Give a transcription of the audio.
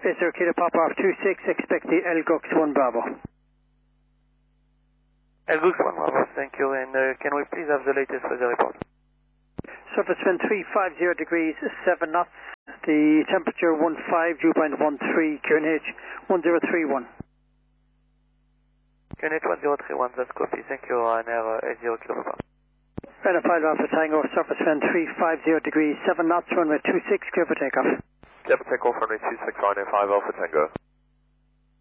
Space Zero Kilo Papa off 26, expect the LGUX 1 Bravo. LGUX 1 Bravo, thank you, and can we please have the latest weather report? Surface wind 350 degrees, 7 knots. The temperature 15, dew point 13, QNH 1031. QNH 1031, that's copy, thank you, Ryanair 80 Kilo Papa. Ryanair 5 Alpha Tango, surface wind 350 degrees, 7 knots, runway 26, clear for takeoff. Clear for takeoff, runway 26, Ryanair 5 Alpha Tango.